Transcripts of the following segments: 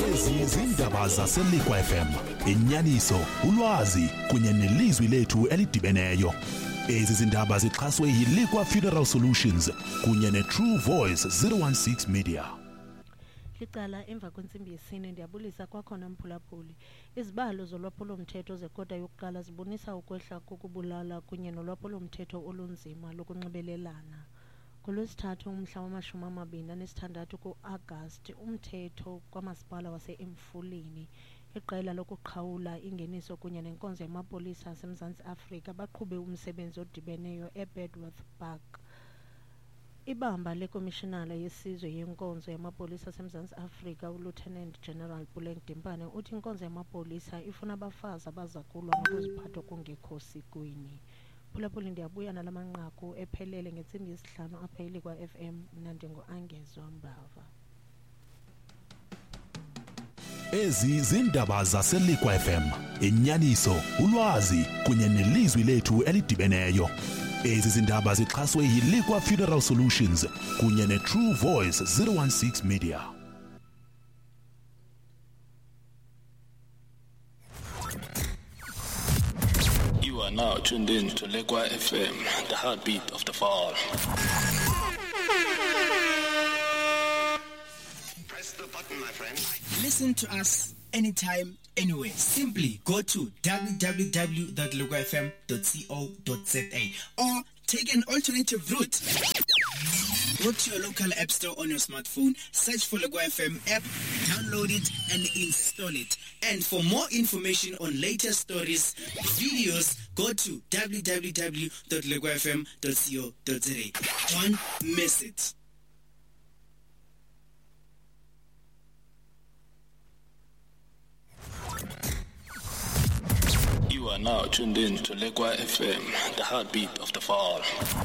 Izindaba zaseLikwa FM, inyaniso, ulwazi kunye nelizwi lethu elidibeneyo. Ezi zindaba zixhaswe yiLikwa Funeral Solutions kunye neTrue Voice 016 Media. Licala emva kwensimbi yesine ndiyabulisa kwakhona mphulaphuli. Izibalo zolwaphulo-mthetho zekota yokuqala zibonisa ukwehla kokubulala kunye nolwaphulo-mthetho olunzima lokunxibelelana. Ngolwesithathu umhla wama-26 ku-Agasti, umthetho kwamasipala wase-Emfuleni, iqela lokuqhawula ingeniso kunye nenkonzo yamapolisa aseMzantsi Afrika baqhube umsebenzi odibeneyo eBedworth Park. Ibamba lekomishinala yesizwe yenkonzo yamapolisa aseMzantsi Afrika, uLieutenant General Buleng Dimpane, uthi inkonzo yamapolisa ifuna abafazi abazakulwa ngokuziphatha kungekho sikweni. Phulaphuli ndiyabuya nala manqaku ephelele ngentsimbi yesihlanu apha eLikwa FM. Mna ndingu-Angezwa Mbava. Ezi zindaba zaseLikwa FM, inyaniso, ulwazi kunye nelizwi lethu elidibeneyo. Ezi zindaba zixhaswe yiLikwa Funeral Solutions kunye neTrue Voice 016 Media. You are now tuned in to Lekwa FM, the heartbeat of the fall. Press the button, my friend. Listen to us anytime, anywhere. Simply go to www.lekwafm.co.za or take an alternative route. Go to your local app store on your smartphone, search for Lekwa FM app, download it and install it. And for more information on latest stories, videos, go to www.lekwafm.co.za. Don't miss it. You are now tuned in to Lekwa FM, the heartbeat of the fall.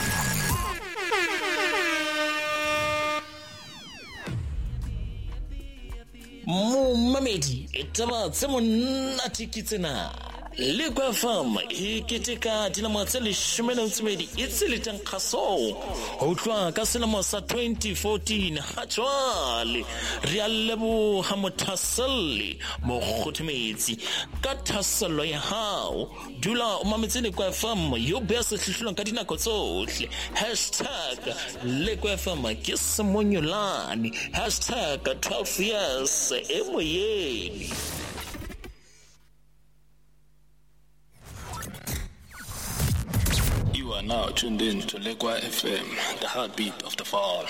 Mamedi, etaba tsemo nati kitsena. Lekwa FM ikiteka dinamo tse 12 itsele tankgaso ho tloa ka selemo sa 2014 ha jwale re a leboha mothaseli mo kgothometsi ka thaselo ya hao. Dula o mametse Lekwa FM yo beya sehlohlolong ka dinako tsohle #Lekwa FM ke semonyolane #12 years emoyeni. You are now tuned in to Lekwa FM, the heartbeat of the fall.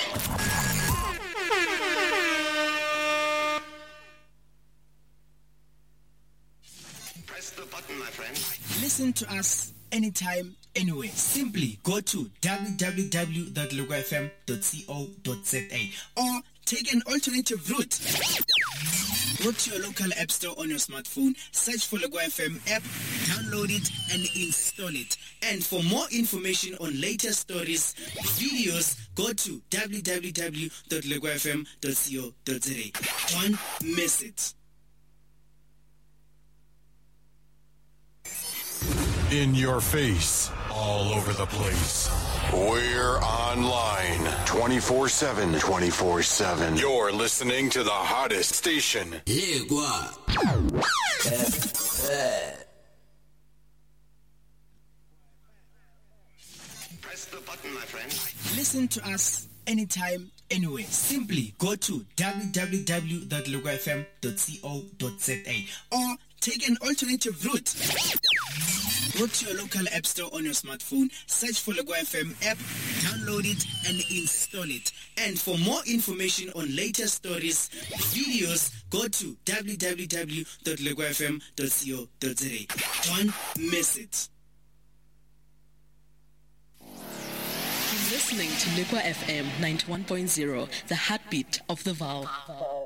Press the button, my friend. Listen to us anytime, anywhere. Simply go to www.lekwafm.co.za or take an alternative route. Go to your local app store on your smartphone, search for Lekwa FM app, download it and install it. And for more information on latest stories, videos, go to www.lekwafm.co.za. Don't miss it. In your face, all over the place. We're online 24/7. 24/7. You're listening to the hottest station. Lekwa Press the button, my friend. Listen to us anytime, anywhere. Simply go to www.lekwafm.co.za or take an alternative route. Go to your local app store on your smartphone, search for Lekwa FM app, download it and install it. And for more information on latest stories, videos, go to www.lekwafm.co.za. Don't miss it. Listening to Lekwa FM 91.0, the heartbeat of the Vaal.